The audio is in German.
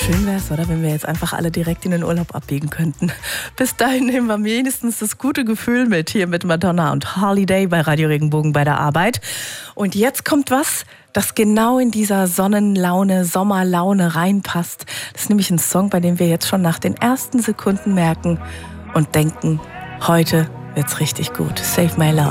Schön wäre es, oder, wenn wir jetzt einfach alle direkt in den Urlaub abbiegen könnten. Bis dahin nehmen wir wenigstens das gute Gefühl mit, hier mit Madonna und Holiday bei Radio Regenbogen bei der Arbeit. Und jetzt kommt was, das genau in dieser Sonnenlaune, Sommerlaune reinpasst. Das ist nämlich ein Song, bei dem wir jetzt schon nach den ersten Sekunden merken und denken, heute wird's richtig gut. Save My Love.